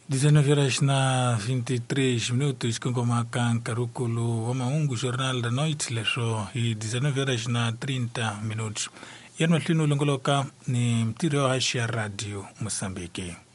19 horas na 23 minutos com macan carúculo Wamaungu Jornal da Noite lesho e 19 horas na 30 minutos. Yano lino longoloka ni mtirio Asia Radio Moçambique.